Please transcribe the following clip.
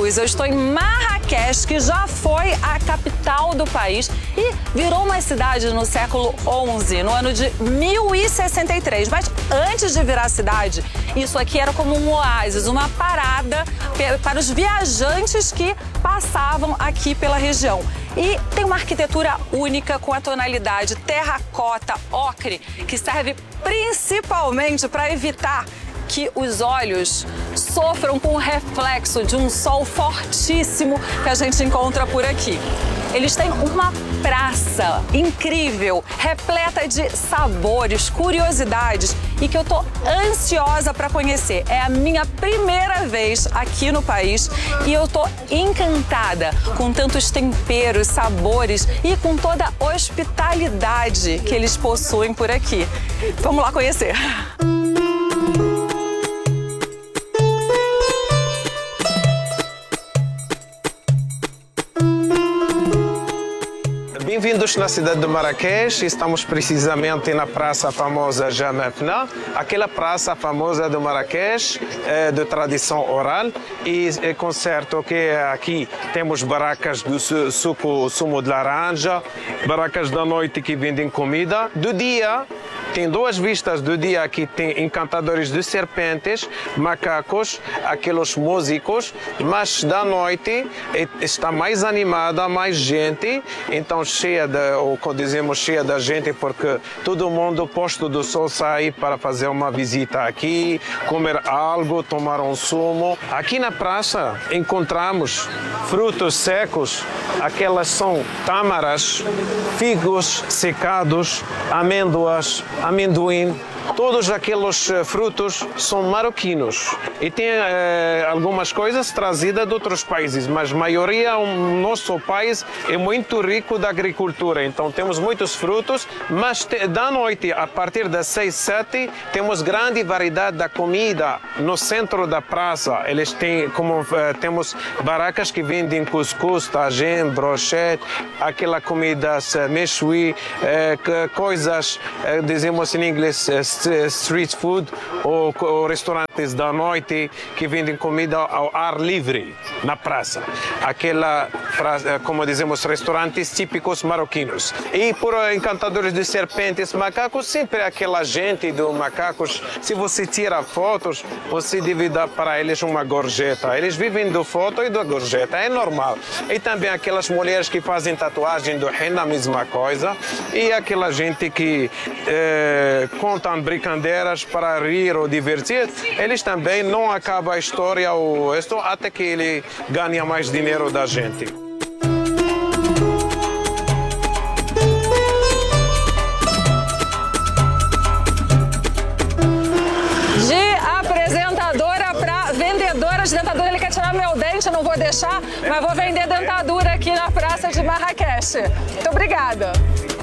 amigos, eu estou em Marrakech, que já foi a capital do país e virou uma cidade no século XI, no ano de 1063. Mas antes de virar cidade, isso aqui era como um oásis, uma parada para os viajantes que passavam aqui pela região. E tem uma arquitetura única com a tonalidade terracota, ocre, que serve principalmente para evitar que os olhos sofram com o reflexo de um sol fortíssimo que a gente encontra por aqui. Eles têm uma praça incrível, repleta de sabores, curiosidades e que eu tô ansiosa para conhecer. É a minha primeira vez aqui no país e eu tô encantada com tantos temperos, sabores e com toda a hospitalidade que eles possuem por aqui. Vamos lá conhecer. Bem-vindos na cidade de Marrakech. Estamos precisamente na praça famosa Jamafna, aquela praça famosa de Marrakech, de tradição oral. E é com certo que aqui temos barracas do sumo de laranja, barracas da noite que vendem comida. Do dia, tem duas vistas do dia. Aqui tem encantadores de serpentes, macacos, aqueles músicos, mas da noite está mais animada, mais gente, então cheia da gente, porque todo mundo posto do sol sai para fazer uma visita aqui, comer algo, tomar um sumo. Aqui na praça encontramos frutos secos, aquelas são tâmaras, figos secados, amêndoas, amendoim. Todos aqueles frutos são marroquinos e tem algumas coisas trazidas de outros países, mas a maioria, o nosso país é muito rico da agricultura, então temos muitos frutos, mas da noite, a partir das 6, 7, temos grande variedade da comida no centro da praça. Eles têm, temos barracas que vendem cuscuz, tagine, brochette, aquela comida méchoui, coisas, dizemos em inglês, street food ou restaurantes da noite que vendem comida ao ar livre na praça. Aquela, como dizemos, restaurantes típicos marroquinos. E por encantadores de serpentes, macacos, sempre aquela gente dos macacos, se você tira fotos, você deve dar para eles uma gorjeta. Eles vivem do foto e da gorjeta, é normal. E também aquelas mulheres que fazem tatuagem do henna, a mesma coisa. E aquela gente que contam brincadeiras para rir ou divertir, eles também não acabam a história ou isto até que ele ganha mais dinheiro da gente. De apresentadora para vendedora de dentadura, ele quer tirar meu dente, eu não vou deixar, mas vou vender dentadura aqui na praça de Marrakech. Muito obrigada.